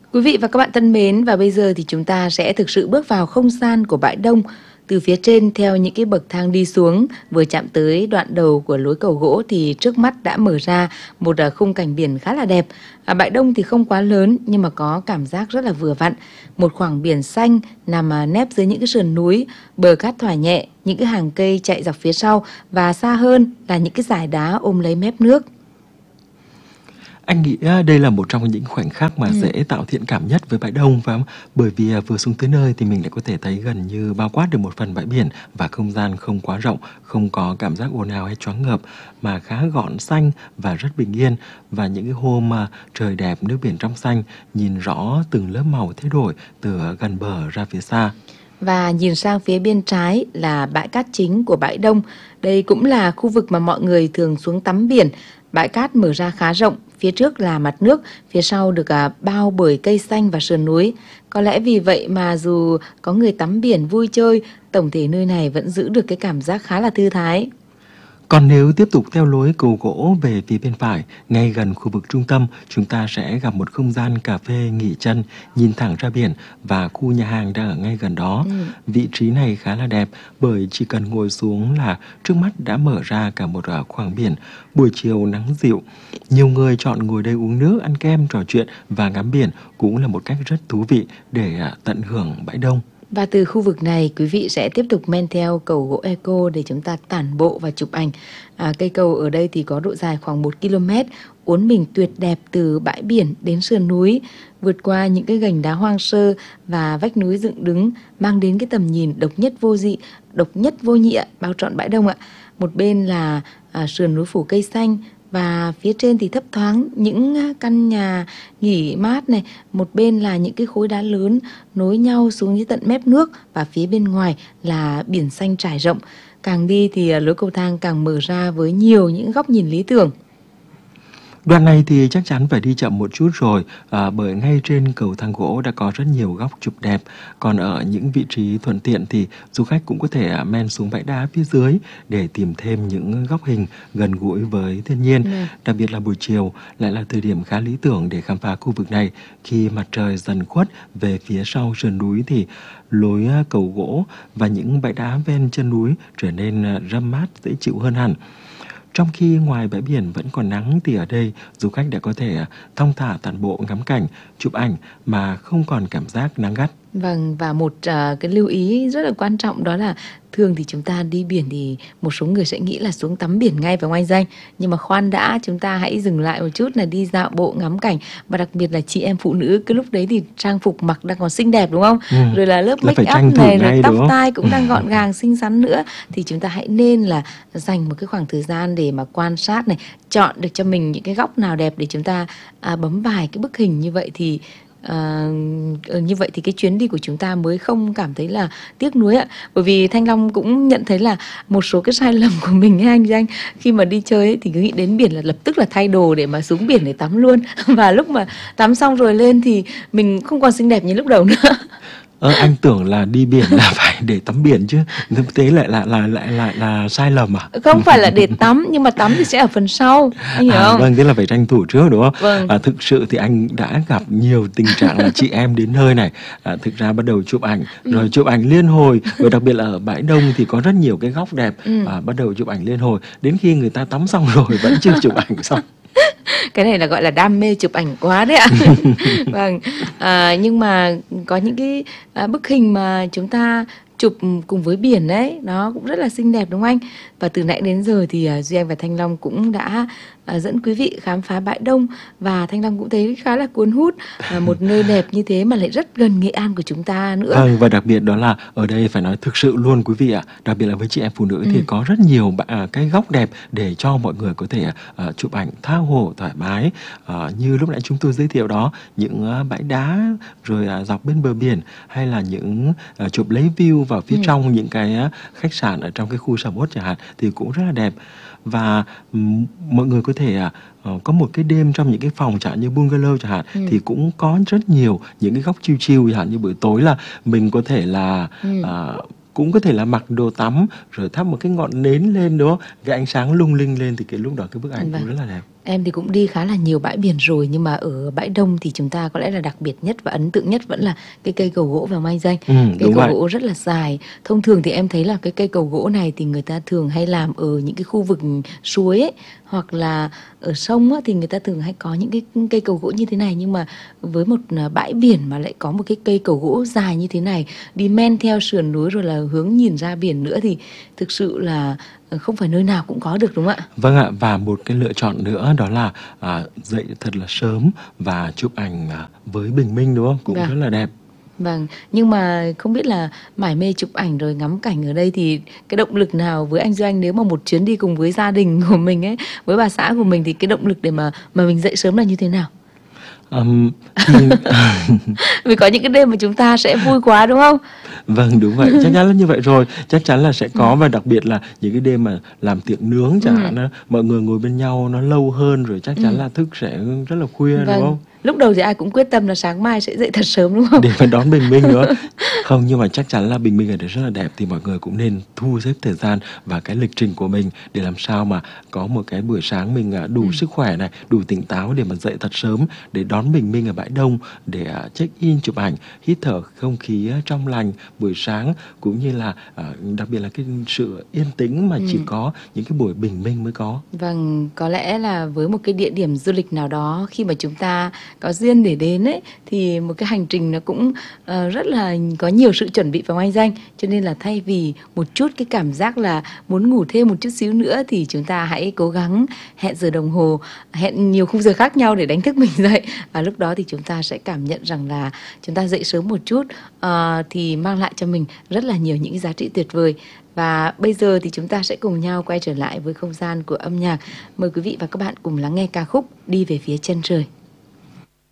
Quý vị và các bạn thân mến, và bây giờ thì chúng ta sẽ thực sự bước vào không gian của bãi đông. Từ phía trên theo những cái bậc thang đi xuống, vừa chạm tới đoạn đầu của lối cầu gỗ thì trước mắt đã mở ra một khung cảnh biển khá là đẹp. Bãi đông thì không quá lớn nhưng mà có cảm giác rất là vừa vặn. Một khoảng biển xanh nằm nép dưới những cái sườn núi, bờ cát thoải nhẹ, những cái hàng cây chạy dọc phía sau và xa hơn là những cái dải đá ôm lấy mép nước. Anh nghĩ đây là một trong những khoảnh khắc mà dễ tạo thiện cảm nhất với bãi đông, phải không? Bởi vì vừa xuống tới nơi thì mình lại có thể thấy gần như bao quát được một phần bãi biển, và không gian không quá rộng, không có cảm giác ồn ào hay choáng ngợp, mà khá gọn xanh và rất bình yên. Và những cái hôm mà trời đẹp, nước biển trong xanh, nhìn rõ từng lớp màu thay đổi từ gần bờ ra phía xa. Và nhìn sang phía bên trái là bãi cát chính của bãi đông. Đây cũng là khu vực mà mọi người thường xuống tắm biển. Bãi cát mở ra khá rộng, phía trước là mặt nước, phía sau được bao bởi cây xanh và sườn núi. Có lẽ vì vậy mà dù có người tắm biển vui chơi, tổng thể nơi này vẫn giữ được cái cảm giác khá là thư thái. Còn nếu tiếp tục theo lối cầu gỗ về phía bên phải, ngay gần khu vực trung tâm, chúng ta sẽ gặp một không gian cà phê nghỉ chân, nhìn thẳng ra biển, và khu nhà hàng đang ở ngay gần đó. Vị trí này khá là đẹp bởi chỉ cần ngồi xuống là trước mắt đã mở ra cả một khoảng biển. Buổi chiều nắng dịu, nhiều người chọn ngồi đây uống nước, ăn kem, trò chuyện và ngắm biển cũng là một cách rất thú vị để tận hưởng bãi đông. Và từ khu vực này, quý vị sẽ tiếp tục men theo cầu gỗ Eco để chúng ta tản bộ và chụp ảnh. Cây cầu ở đây thì có độ dài khoảng 1 km, uốn mình tuyệt đẹp từ bãi biển đến sườn núi, vượt qua những cái gành đá hoang sơ và vách núi dựng đứng, mang đến cái tầm nhìn độc nhất vô dị, độc nhất vô nhị bao trọn bãi đông ạ. Một bên là sườn núi phủ cây xanh, và phía trên thì thấp thoáng những căn nhà nghỉ mát này, một bên là những cái khối đá lớn nối nhau xuống dưới tận mép nước, và phía bên ngoài là biển xanh trải rộng. Càng đi thì lối cầu thang càng mở ra với nhiều những góc nhìn lý tưởng. Đoạn này thì chắc chắn phải đi chậm một chút rồi, bởi ngay trên cầu thang gỗ đã có rất nhiều góc chụp đẹp. Còn ở những vị trí thuận tiện thì du khách cũng có thể men xuống bãi đá phía dưới để tìm thêm những góc hình gần gũi với thiên nhiên. Đặc biệt là buổi chiều lại là thời điểm khá lý tưởng để khám phá khu vực này. Khi mặt trời dần khuất về phía sau sườn núi thì lối cầu gỗ và những bãi đá ven chân núi trở nên râm mát, dễ chịu hơn hẳn. Trong khi ngoài bãi biển vẫn còn nắng thì ở đây du khách đã có thể thong thả tản bộ, ngắm cảnh, chụp ảnh mà không còn cảm giác nắng gắt. Vâng, và một cái lưu ý rất là quan trọng đó là thường thì chúng ta đi biển thì một số người sẽ nghĩ là xuống tắm biển ngay và ngoại danh. Nhưng mà khoan đã, chúng ta hãy dừng lại một chút là đi dạo bộ ngắm cảnh. Và đặc biệt là chị em phụ nữ, cái lúc đấy thì trang phục mặc đang còn xinh đẹp đúng không? Rồi là lớp make up này, rồi tóc tai cũng đang gọn gàng xinh xắn nữa. Thì chúng ta hãy nên là dành một cái khoảng thời gian để mà quan sát này, chọn được cho mình những cái góc nào đẹp để chúng ta bấm vài cái bức hình như vậy thì như vậy thì cái chuyến đi của chúng ta mới không cảm thấy là tiếc nuối ạ. Bởi vì Thanh Long cũng nhận thấy là một số cái sai lầm của mình ấy, anh Danh, khi mà đi chơi ấy, thì cứ nghĩ đến biển là lập tức là thay đồ để mà xuống biển để tắm luôn. Và lúc mà tắm xong rồi lên thì mình không còn xinh đẹp như lúc đầu nữa. Anh tưởng là đi biển là phải để tắm biển chứ, thực tế lại là sai lầm à? Không phải là để tắm, nhưng mà tắm thì sẽ ở phần sau, anh hiểu không? Vâng, thế là phải tranh thủ trước đúng không? Vâng. Thực sự thì anh đã gặp nhiều tình trạng là chị em đến nơi này, thực ra bắt đầu chụp ảnh, rồi chụp ảnh liên hồi, và đặc biệt là ở bãi đông thì có rất nhiều cái góc đẹp, bắt đầu chụp ảnh liên hồi, đến khi người ta tắm xong rồi vẫn chưa chụp ảnh xong. Cái này là gọi là đam mê chụp ảnh quá đấy ạ. Vâng, nhưng mà có những cái bức hình mà chúng ta chụp cùng với biển đấy, nó cũng rất là xinh đẹp đúng không anh? Và từ nãy đến giờ thì Duy Anh và Thanh Long cũng đã dẫn quý vị khám phá bãi đông, và Thanh Long cũng thấy khá là cuốn hút, một nơi đẹp như thế mà lại rất gần Nghệ An của chúng ta nữa. Vâng, và đặc biệt đó là ở đây phải nói thực sự luôn quý vị ạ, đặc biệt là với chị em phụ nữ thì có rất nhiều cái góc đẹp để cho mọi người có thể chụp ảnh tha hồ thoải mái, như lúc nãy chúng tôi giới thiệu đó, những bãi đá rồi dọc bên bờ biển, hay là những chụp lấy view vào phía trong những cái khách sạn ở trong cái khu sầm uất chẳng hạn, thì cũng rất là đẹp. Và mọi người có thể có một cái đêm trong những cái phòng chẳng hạn như bungalow chẳng hạn, thì cũng có rất nhiều những cái góc chill chill, chẳng hạn như buổi tối là mình có thể là cũng có thể là mặc đồ tắm rồi thắp một cái ngọn nến lên, đúng không? Cái ánh sáng lung linh lên thì cái lúc đó cái bức ảnh cũng rất là đẹp. Em thì cũng đi khá là nhiều bãi biển rồi, nhưng mà ở bãi Đông thì chúng ta có lẽ là đặc biệt nhất và ấn tượng nhất vẫn là cái cây cầu gỗ vào Mai Danh. Cây Đúng cầu vậy. gỗ rất là dài. Thông thường thì em thấy là cái cây cầu gỗ này thì người ta thường hay làm ở những cái khu vực suối ấy, hoặc là ở sông á, thì người ta thường hay có những cái cây cầu gỗ như thế này. Nhưng mà với một bãi biển mà lại có một cái cây cầu gỗ dài như thế này, đi men theo sườn núi rồi là hướng nhìn ra biển nữa, thì thực sự là không phải nơi nào cũng có được, đúng không ạ? Vâng ạ, và một cái lựa chọn nữa đó là dậy thật là sớm và chụp ảnh với bình minh, đúng không? Cũng Vâng. rất là đẹp. Vâng, nhưng mà không biết là mải mê chụp ảnh rồi ngắm cảnh ở đây thì cái động lực nào với anh Doanh, nếu mà một chuyến đi cùng với gia đình của mình ấy, với bà xã của mình, thì cái động lực để mà mình dậy sớm là như thế nào? Thì Vì có những cái đêm mà chúng ta sẽ vui quá, đúng không? vâng, đúng vậy, chắc chắn là như vậy rồi. Chắc chắn là sẽ có, và đặc biệt là những cái đêm mà làm tiệc nướng chẳng hạn á, mọi người ngồi bên nhau nó lâu hơn rồi, chắc chắn là thức sẽ rất là khuya, đúng Vâng, không? lúc đầu thì ai cũng quyết tâm là sáng mai sẽ dậy thật sớm, đúng không? Để mà đón bình minh nữa. Không, nhưng mà chắc chắn là bình minh ở đây rất là đẹp, thì mọi người cũng nên thu xếp thời gian và cái lịch trình của mình để làm sao mà có một cái buổi sáng mình đủ sức khỏe này, đủ tỉnh táo để mà dậy thật sớm để đón bình minh ở bãi Đông, để check in chụp ảnh, hít thở không khí trong lành buổi sáng, cũng như là đặc biệt là cái sự yên tĩnh mà chỉ có những cái buổi bình minh mới có. Vâng, có lẽ là với một cái địa điểm du lịch nào đó, khi mà chúng ta có duyên để đến ấy, thì một cái hành trình nó cũng rất là có nhiều sự chuẩn bị vào Mai Danh. Cho nên là thay vì một chút cái cảm giác là muốn ngủ thêm một chút xíu nữa, thì chúng ta hãy cố gắng hẹn giờ đồng hồ, hẹn nhiều khung giờ khác nhau để đánh thức mình dậy. Và lúc đó thì chúng ta sẽ cảm nhận rằng là chúng ta dậy sớm một chút thì mang lại cho mình rất là nhiều những cái giá trị tuyệt vời. Và bây giờ thì chúng ta sẽ cùng nhau quay trở lại với không gian của âm nhạc. Mời quý vị và các bạn cùng lắng nghe ca khúc Đi về phía chân trời.